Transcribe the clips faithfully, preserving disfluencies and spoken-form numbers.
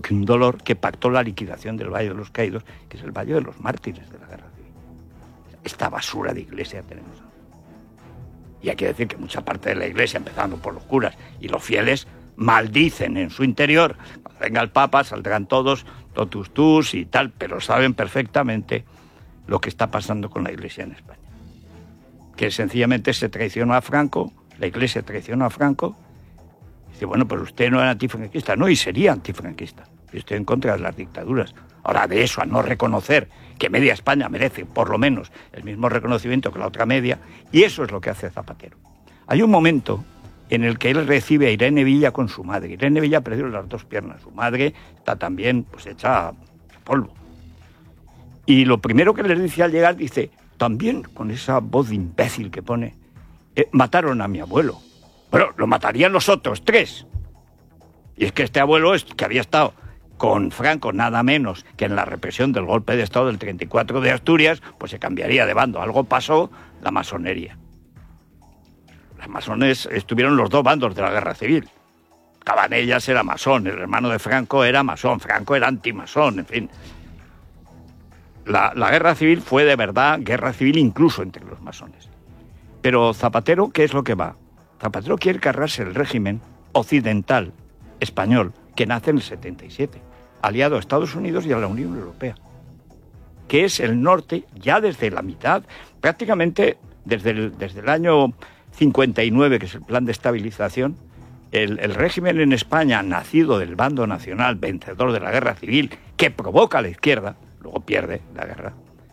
que un dolor que pactó la liquidación del Valle de los Caídos, que es el Valle de los Mártires de la Guerra Civil. Esta basura de iglesia tenemos. Y hay que decir que mucha parte de la iglesia, empezando por los curas y los fieles, maldicen en su interior. Cuando venga el Papa saldrán todos totus tus y tal, pero saben perfectamente lo que está pasando con la iglesia en España. Que sencillamente se traicionó a Franco, la iglesia traicionó a Franco. Dice, bueno, pero usted no era antifranquista. No, y sería antifranquista. Yo estoy en contra de las dictaduras. Ahora, de eso a no reconocer que media España merece, por lo menos, el mismo reconocimiento que la otra media, y eso es lo que hace Zapatero. Hay un momento en el que él recibe a Irene Villa con su madre. Irene Villa perdió las dos piernas. Su madre está también pues hecha polvo. Y lo primero que les dice al llegar, dice, también con esa voz de imbécil que pone, eh, mataron a mi abuelo. Bueno, lo matarían los otros tres. Y es que este abuelo, que había estado con Franco nada menos que en la represión del golpe de Estado del treinta y cuatro de Asturias, pues se cambiaría de bando. Algo pasó, la masonería. Los masones estuvieron los dos bandos de la Guerra Civil. Cabanellas era masón, el hermano de Franco era masón, Franco era antimasón, en fin. La, la Guerra Civil fue de verdad guerra civil incluso entre los masones. Pero Zapatero, ¿qué es lo que va? Zapatero quiere cargarse el régimen occidental español que nace en el setenta y siete, aliado a Estados Unidos y a la Unión Europea, que es el norte ya desde la mitad, prácticamente desde el, desde el año cincuenta y nueve, que es el plan de estabilización. El, el régimen en España, nacido del bando nacional, vencedor de la guerra civil, que provoca a la izquierda, luego pierde la guerra,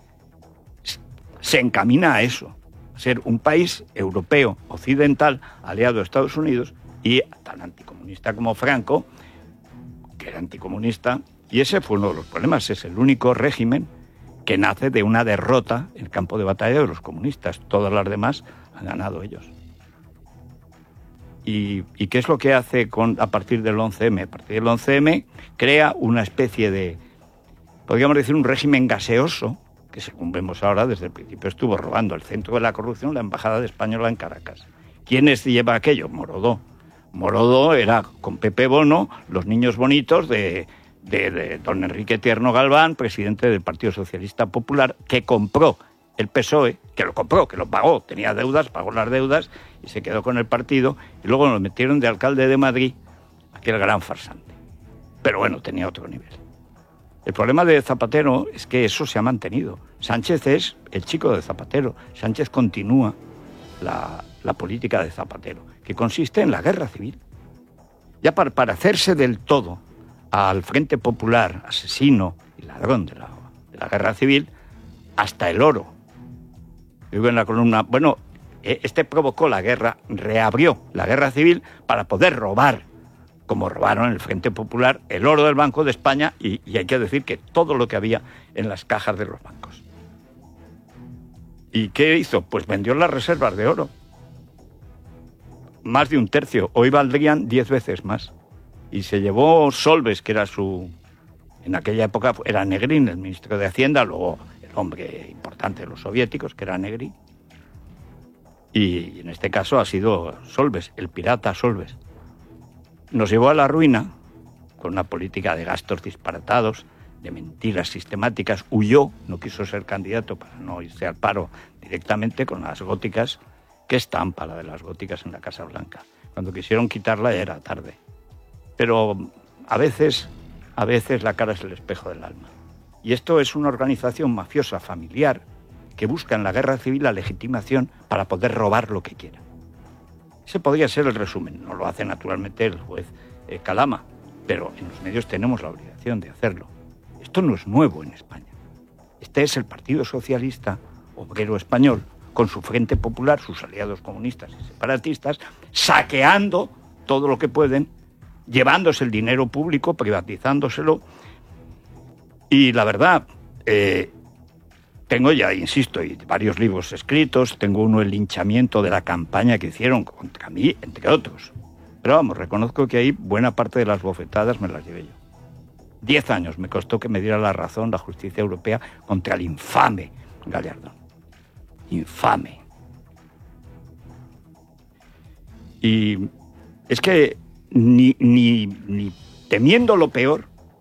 se encamina a eso, a ser un país europeo, occidental, aliado a Estados Unidos, y tan anticomunista como Franco, que era anticomunista, y ese fue uno de los problemas. Es el único régimen que nace de una derrota en el campo de batalla de los comunistas. Todas las demás han ganado ellos. ¿Y, y qué es lo que hace con, a partir del once eme? A partir del once eme crea una especie de, podríamos decir, un régimen gaseoso, que según vemos ahora, desde el principio estuvo robando el centro de la corrupción, la embajada española en Caracas. ¿Quién es lleva aquello? Morodó. Morodó era, con Pepe Bono, los niños bonitos de, de, de don Enrique Tierno Galván, presidente del Partido Socialista Popular, que compró el P S O E, que lo compró, que lo pagó, tenía deudas, pagó las deudas y se quedó con el partido, y luego lo metieron de alcalde de Madrid, aquel gran farsante. Pero bueno, tenía otro nivel. El problema de Zapatero es que eso se ha mantenido. Sánchez es el chico de Zapatero. Sánchez continúa la, la política de Zapatero, que consiste en la guerra civil. Ya para, para hacerse del todo al Frente Popular, asesino y ladrón de la, de la guerra civil, hasta el oro. Digo en la columna, bueno, este provocó la guerra, reabrió la guerra civil para poder robar, como robaron en el Frente Popular, el oro del Banco de España, y, y hay que decir que todo lo que había en las cajas de los bancos. ¿Y qué hizo? Pues vendió las reservas de oro. Más de un tercio. Hoy valdrían diez veces más. Y se llevó Solbes, que era su... En aquella época era Negrín, el ministro de Hacienda, luego el hombre importante de los soviéticos, que era Negrín. Y en este caso ha sido Solbes, el pirata Solbes. Nos llevó a la ruina con una política de gastos disparatados, de mentiras sistemáticas. Huyó, no quiso ser candidato para no irse al paro directamente con las góticas. Qué estampa la de las góticas en la Casa Blanca. Cuando quisieron quitarla ya era tarde. Pero a veces, a veces la cara es el espejo del alma. Y esto es una organización mafiosa familiar que busca en la guerra civil la legitimación para poder robar lo que quiera. Ese podría ser el resumen. No lo hace naturalmente el juez eh, Calama, pero en los medios tenemos la obligación de hacerlo. Esto no es nuevo en España. Este es el Partido Socialista Obrero Español, con su Frente Popular, sus aliados comunistas y separatistas, saqueando todo lo que pueden, llevándose el dinero público, privatizándoselo. Y la verdad, eh, tengo ya, insisto, y varios libros escritos, tengo uno, el linchamiento de la campaña que hicieron contra mí, entre otros. Pero vamos, reconozco que ahí buena parte de las bofetadas me las llevé yo. Diez años me costó que me diera la razón la justicia europea contra el infame Gallardón. Infame. Y es que ni, ni, ni temiendo lo peor,